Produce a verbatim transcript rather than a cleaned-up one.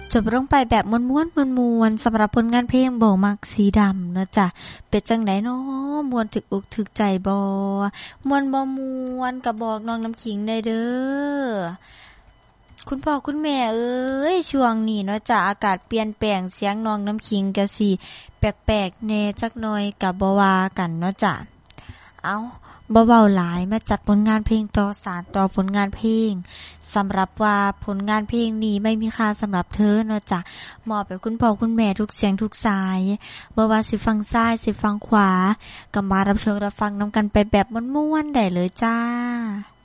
จบลงไปแบบม้วนๆมวนๆสำหรับผลงานเพลงบ่มักสีดำเนาะจ้ะเป็นจังได๋น้อม่วนถึกอกถึกใจบ่ม่วนบ่ม่วนก็บอกน้องน้ำขิงได้เด้อคุณพ่อคุณแม่เอ้ยช่วงนี้เนาะจ้ะอากาศเปลี่ยนแปลงเสียงน้องน้ำขิงก็สิแปลกๆแหน่จักหน่อยก็บ่ว่ากันเนาะจ้ะเอ้าบ่เว้าหลายมาจัดผลงานเพลงต่อสานต่อผลงานเพลงสำหรับว่าผลงานเพลงนี้ไม่มีค่าสำหรับเธอเนาะจ้ะมอบให้คุณพ่อคุณแม่ทุกเสียงทุกสายบ่ว่าสิฟังซ้ายสิฟังขวาก็มารับชมรับฟังนำกันไปแบบม่วนๆได้เลยจ้า